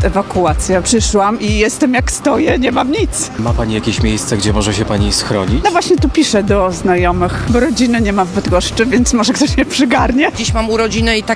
ewakuacja. Przyszłam i jestem jak stoję, nie mam nic. Ma pani jakieś miejsce, gdzie może się pani schronić? No właśnie tu piszę do znajomych, bo rodziny nie ma w Bydgoszczy, więc może ktoś mnie przygarnie. Dziś mam urodziny i tak